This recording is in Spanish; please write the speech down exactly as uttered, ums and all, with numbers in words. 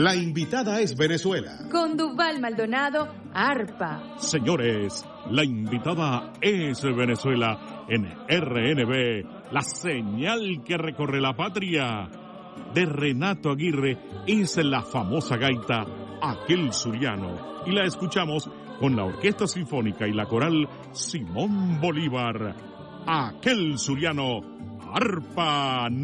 La invitada es Venezuela. Con Duval Maldonado, arpa. Señores, la invitada es Venezuela en R N B, la señal que recorre la patria. De Renato Aguirre es la famosa gaita Aquel Zuliano. Y la escuchamos con la Orquesta Sinfónica y la Coral Simón Bolívar. Aquel Zuliano, arpa.